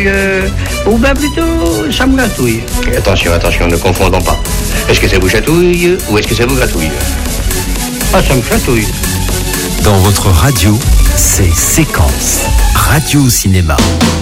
Ou bien plutôt, ça me gratouille. Attention, ne confondons pas. Est-ce que ça vous chatouille ou est-ce que ça vous gratouille? Ah, ça me chatouille. Dans votre radio, c'est Séquence Radio Cinéma.